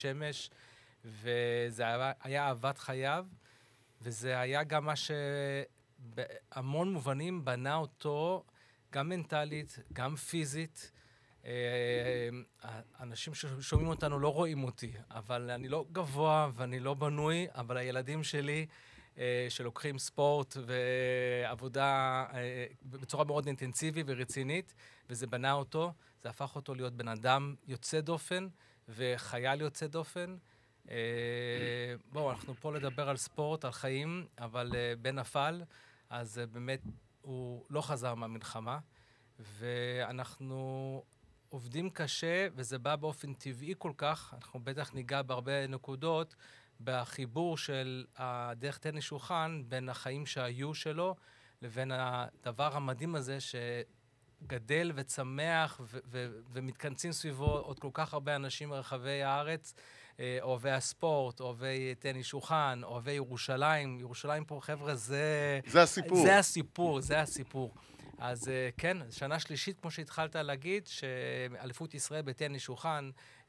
שמש, וזה היה אהבת חייו, וזה היה גם מה שבהמון מובנים בנה אותו, גם מנטלית, גם פיזית. אנשים ששומעים אותנו לא רואים אותי, אבל אני לא גבוה ואני לא בנוי, אבל הילדים שלי שלוקחים ספורט ועבודה בצורה מאוד אינטנסיבית ורצינית, וזה בנה אותו, זה הפך אותו להיות בן אדם יוצא דופן וחייל יוצא דופן. בואו, אנחנו פה לדבר על ספורט, על חיים, אבל בן נפל, אז באמת הוא לא חזר מהמלחמה, ואנחנו עובדים קשה, וזה בא באופן טבעי כל כך, אנחנו בטח ניגע בהרבה נקודות, בחיבור של הדרך טניס שולחן, בין החיים שהיו שלו, לבין הדבר המדהים הזה שגדל וצמח ומתכנסים סביבו עוד כל כך הרבה אנשים מרחבי הארץ, אוהבי הספורט, אוהבי טניס שולחן, אוהבי ירושלים. ירושלים פה, חבר'ה, זה הסיפור. זה הסיפור. אז כן, שנה שלישית, כמו שהתחלת להגיד, שאליפות ישראל בטניס שולחן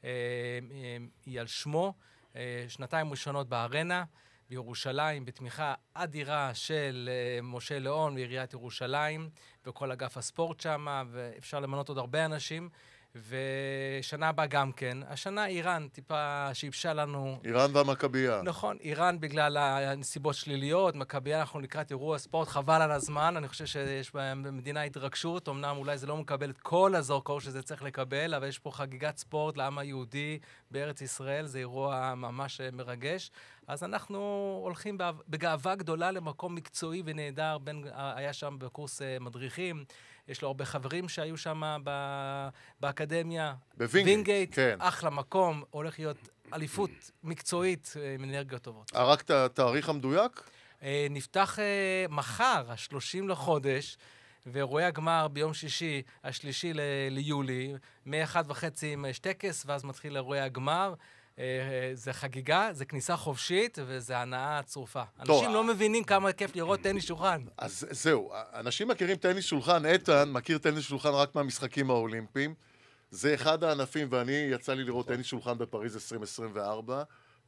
היא על שמו, שנתיים ראשונות בארנה, בירושלים, בתמיכה אדירה של משה ליאון ועיריית ירושלים, וכל אגף הספורט שם, ואפשר למנות עוד הרבה אנשים, ושנה הבאה גם כן. השנה איראן טיפה שיבשה לנו. איראן והמכבייה. נכון, איראן בגלל הנסיבות שליליות, מכבייה אנחנו לקראת אירוע ספורט, חבל על הזמן, אני חושב שיש במדינה התרגשות, אמנם אולי זה לא מקבל את כל הזרקור שזה צריך לקבל, אבל יש פה חגיגת ספורט לעם היהודי בארץ ישראל, זה אירוע ממש מרגש. אז אנחנו הולכים בגאווה גדולה למקום מקצועי ונהדר, היה שם בקורס מדריכים, יש לו הרבה חברים שהיו שם באקדמיה. בווינגייט, כן. אחלה מקום, הולך להיות אליפות מקצועית עם אנרגיות טובות. רק את התאריך המדויק? נפתח מחר, ה-30 לחודש, ואירועי הגמר ביום שישי, ה3 ליולי, מ-1:30 עם טקס, ואז מתחיל אירועי הגמר. זה חגיגה, זה כניסה חופשית, וזה הנאה צרופה. אנשים לא מבינים כמה כיף לראות טניס שולחן. אז זהו, אנשים מכירים טניס שולחן, איתן מכיר טניס שולחן רק מהמשחקים האולימפיים. זה אחד הענפים, ואני יצא לי לראות טניס שולחן בפריז 2024.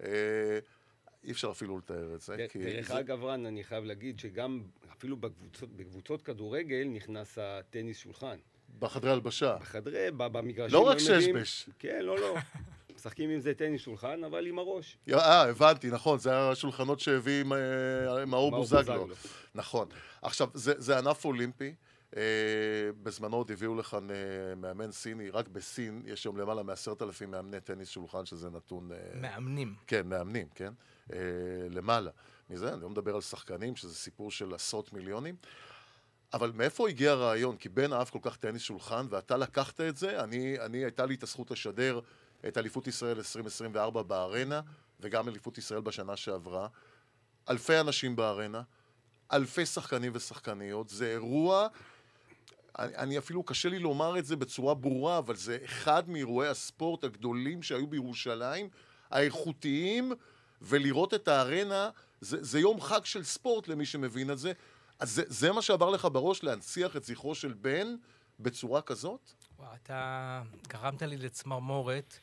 אי אפשר אפילו לתאר את זה. דרך אגב, רן, אני חייב להגיד שגם אפילו בקבוצות כדורגל נכנס הטניס שולחן. בחדרי הלבשה. במגרשים. לא רק ששבש. כן, לא. משחקים עם זה טניס שולחן, אבל עם הראש. הבנתי, נכון, זה השולחנות שהביא מאור בוזגלו. נכון. עכשיו, זה ענף אולימפי. בזמנו עוד הביאו לכאן מאמן סיני, רק בסין יש היום למעלה מ10,000 מאמני טניס שולחן, שזה נתון... מאמנים. כן, מאמנים, כן. למעלה. מזה, אני לא מדבר על שחקנים, שזה סיפור של עשרות מיליונים. אבל מאיפה הגיע הרעיון? כי בן אהב כל כך טניס שולחן, ואתה לקחת את זה, הייתה לי את הזכות לשדר את אליפות ישראל 2024 בארנה, וגם אליפות ישראל בשנה שעברה. אלפי אנשים בארנה, אלפי שחקנים ושחקניות, זה אירוע, אני אפילו קשה לי לומר את זה בצורה ברורה, אבל זה אחד מאירועי הספורט הגדולים שהיו בירושלים, האיכותיים, ולראות את הארנה, זה יום חג של ספורט למי שמבין את זה. אז זה מה שעבר לך בראש, להנציח את זכרו של בן בצורה כזאת? אתה גרמת לי לצמרמורת,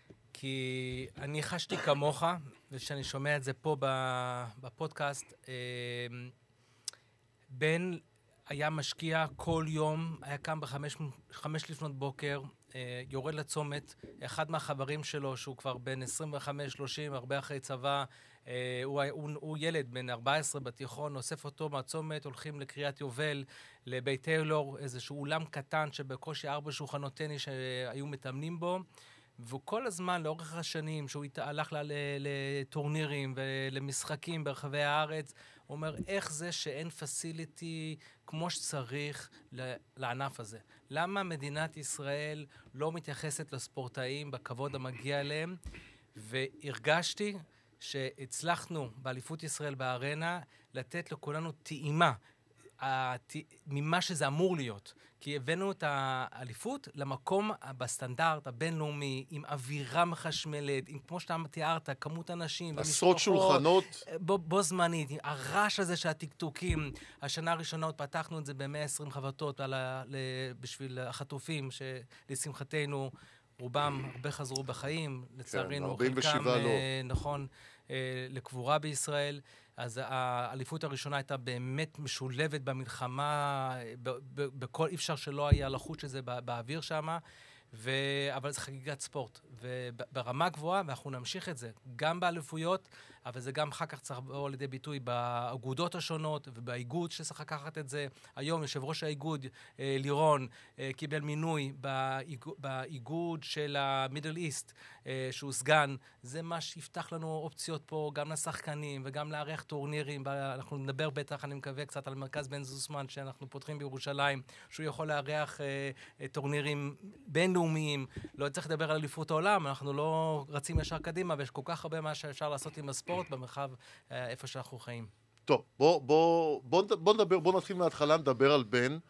כי אני חשתי כמוך, ושאני שומע את זה פה בפודקאסט, בן היה משקיע כל יום, היה קם ב5 לפנות בוקר, יורד לצומת, אחד מהחברים שלו, שהוא כבר בן 25-30, הרבה אחרי צבא, הוא ילד בן 14 בתיכון, אוסף אותו מהצומת, הולכים לקריית יובל, לבית טיילור, איזשהו אולם קטן שבקושי 4 שולחנות טניס שהיו מתאמנים בו, וכל הזמן, לאורך השנים, שהוא הלך לטורנירים ולמשחקים ברחבי הארץ, הוא אומר, איך זה שאין פסיליטי כמו שצריך לענף הזה? למה מדינת ישראל לא מתייחסת לספורטאים בכבוד המגיע להם? והרגשתי שהצלחנו באליפות ישראל בארנה לתת לכולנו טעימה ממה שזה אמור להיות. כי הבאנו את האליפות למקום בסטנדרט הבינלאומי, עם אווירה מחשמלת, עם כמו שאתה תיארת, כמות אנשים, עשרות שולחנות. בו זמנית, הרעש הזה של הטקטוקים. השנה הראשונה פתחנו את זה ב-120 חבטות בשביל החטופים, שלשמחתנו רובם הרבה חזרו בחיים, לצערנו, 47 חלקם, לא. נכון, לקבורה בישראל. אז האליפות הראשונה הייתה באמת משולבת במלחמה, אי אפשר שלא היה לחוש את זה באוויר שם, אבל זה חגיגת ספורט, וברמה גבוהה, ואנחנו נמשיך את זה, גם באליפויות, אבל זה גם אחר כך צריך לבוא לידי ביטוי באגודות השונות, ובאיגוד שצריך לקחת את זה. היום יושב ראש האיגוד, לירון, קיבל מינוי באיגוד של המידל איסט, שהוא סגן. זה מה שיפתח לנו אופציות פה, גם לשחקנים וגם לארח טורנירים. אנחנו נדבר בטח, אני מקווה, קצת על מרכז בן זוסמן, שאנחנו פותחים בירושלים, שהוא יכול לארח טורנירים בינלאומיים. לא צריך לדבר על אליפות העולם, אנחנו לא רצים ישר קדימה, ויש כל כך הרבה מה שאפשר לעשות עם הספורט במרחב איפה שאנחנו חיים. טוב, בוא נתחיל מההתחלה, נדבר על בן,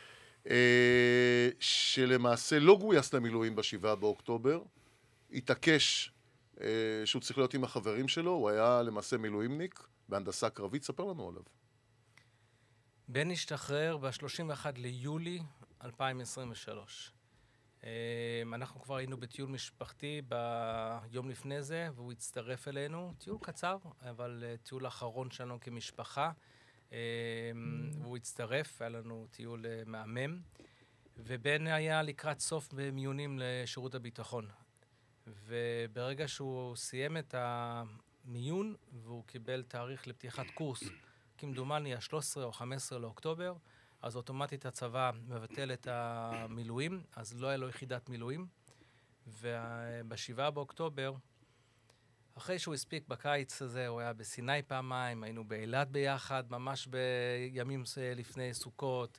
שלמעשה לא גויס למילואים ב7 באוקטובר, התעקש שהוא צריך להיות עם החברים שלו, הוא היה למעשה מילואימניק בהנדסה קרבית, ספר לנו עליו. בן השתחרר ב-31 ליולי 2023. אנחנו כבר היינו בטיול משפחתי ביום לפני זה, והוא הצטרף אלינו. טיול קצר, אבל טיול אחרון שלנו כמשפחה. והוא הצטרף, היה לנו טיול מהמם. ובן היה לקראת סוף במיונים לשירות הביטחון. וברגע שהוא סיים את המיון, והוא קיבל תאריך לפתיחת קורס, כמדומני ה-13 או 15 לאוקטובר, אז אוטומטית הצבא מבטל את המילואים, אז לא היה לו יחידת מילואים. וב7 באוקטובר, אחרי שהוא הספיק בקיץ הזה, הוא היה בסיני פעמיים, היינו באילת ביחד, ממש בימים לפני סוכות.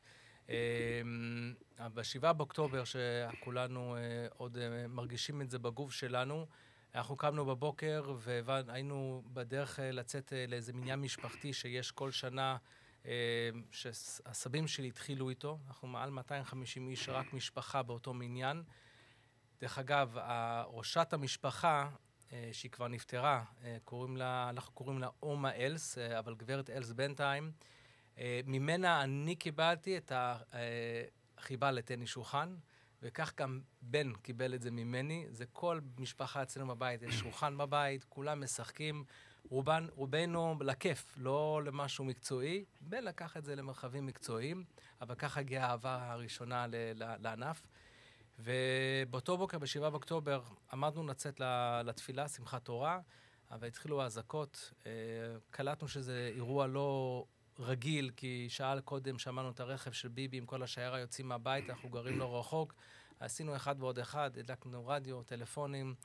ב7 באוקטובר, שכולנו עוד מרגישים את זה בגוף שלנו, אנחנו קמנו בבוקר והיינו בדרך לצאת לאיזה מניין משפחתי שיש כל שנה, שהסבים שלי התחילו איתו. אנחנו מעל 250 איש, רק משפחה באותו מניין. דרך אגב, ראשת המשפחה, שהיא כבר נפטרה, אנחנו קוראים לה אומה אלס, אבל גברת אלס בינתיים, ממנה אני קיבלתי את החיבה לטניס שולחן, וכך גם בן קיבל את זה ממני. זה כל משפחה אצלנו בבית, יש שולחן בבית, כולם משחקים, רובנו לכיף, לא למשהו מקצועי. בן לקח את זה למרחבים מקצועיים, אבל ככה הגיעה האהבה הראשונה לענף. ובאותו בוקר, ב7 באוקטובר, עמדנו לצאת לתפילה, שמחת תורה, אבל התחילו האזעקות. קלטנו שזה אירוע לא רגיל, כי שעה קודם שמענו את הרכב של ביבי עם כל השיירה יוצאים מהבית, אנחנו גרים לא רחוק. עשינו אחד ועוד אחד, הדלקנו רדיו, טלפונים.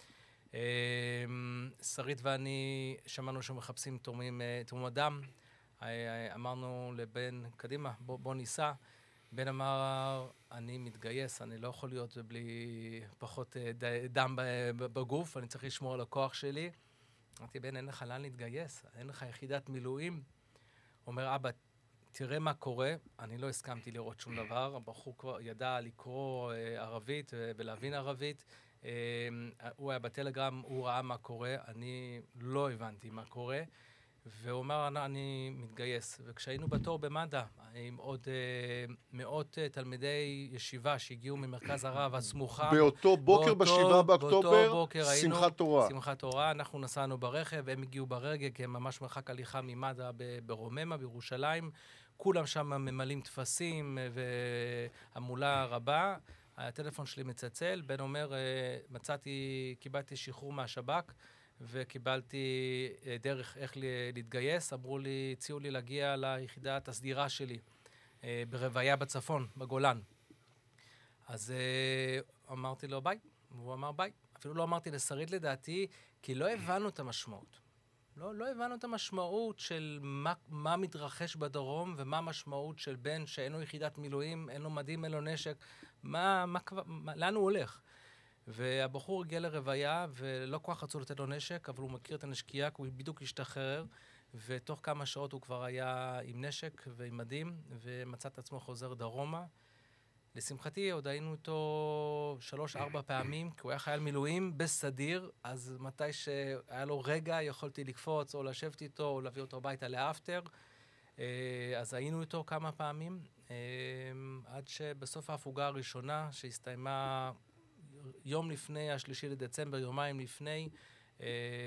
שרית ואני שמענו שמחפשים תורמי דם. אמרנו לבן, קדימה, בוא ניסע. בן אמר, אני מתגייס, אני לא יכול להיות בלי פחות דם בגוף, אני צריך לשמור על הכוח שלי. אמרתי, בן, אין לך לאן להתגייס, אין לך יחידת מילואים. אומר, אבא, תראה מה קורה. אני לא הסכמתי לראות שום דבר, הבחור כבר ידע לקרוא ערבית ולהבין ערבית. הוא היה בטלגרם, הוא ראה מה קורה, אני לא הבנתי מה קורה. והוא אמר, אני מתגייס. וכשהיינו בתור במד"א, עם עוד מאות תלמידי ישיבה שהגיעו ממרכז הרב הסמוכה. באותו בוקר, ב7 באוקטובר, שמחת תורה. שמחת תורה, אנחנו נסענו ברכב, הם הגיעו ברגל, כי הם ממש מרחק הליכה ממד"א ברוממה, בירושלים. כולם שם ממלאים תפסים והמולה רבה. הטלפון שלי מצלצל, בן אומר, קיבלתי שחרור מהשב"כ, וקיבלתי דרך איך להתגייס. אמרו לי, הציעו לי להגיע ליחידת הסדירה שלי, ברוויה בצפון, בגולן. אז אמרתי לו ביי, והוא אמר ביי. אפילו לא אמרתי לשרית לדעתי, כי לא הבנו את המשמעות. לא הבנו את המשמעות של מה מתרחש בדרום, ומה המשמעות של בן שאין לו יחידת מילואים, אין לו מדים, אין לו נשק, לאן הוא הולך? והבחור הגיע לרוויה, ולא כל כך רצו לתת לו נשק, אבל הוא מכיר את הנשקייה, כי הוא בדיוק השתחרר, ותוך כמה שעות הוא כבר היה עם נשק ועם מדים, ומצא את עצמו חוזר דרומה. לשמחתי, עוד היינו איתו 3-4 פעמים, כי הוא היה חייל מילואים בסדיר, אז מתי שהיה לו רגע, יכולתי לקפוץ, או לשבת איתו, או להביא אותו הביתה לאפטר. אז היינו איתו כמה פעמים, עד שבסוף ההפוגה הראשונה, שהסתיימה יום לפני השלישי לדצמבר, יומיים לפני,